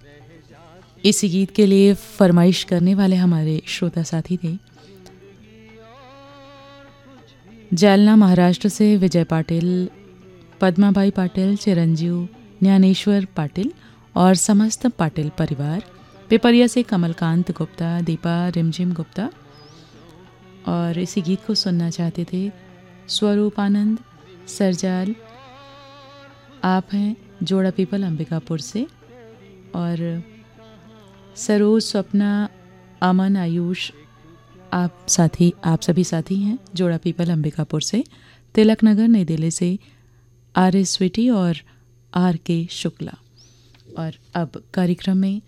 इसी गीत के लिए फरमाइश करने वाले हमारे श्रोता साथी थे जालना महाराष्ट्र से विजय पाटिल, पद्माबाई पाटिल, चिरंजीव ज्ञानेश्वर पाटिल और समस्त पाटिल परिवार। पिपरिया से कमलकांत गुप्ता, दीपा रिमझिम गुप्ता और इसी गीत को सुनना चाहते थे स्वरूपानंद सरजाल। आप हैं जोड़ा पीपल अंबिकापुर से और सरोज, स्वप्ना, अमन, आयुष आप सभी साथी हैं जोड़ा पीपल अंबिकापुर से। तिलक नगर नई दिल्ली से आर एस स्वीटी और आर के शुक्ला। और अब कार्यक्रम में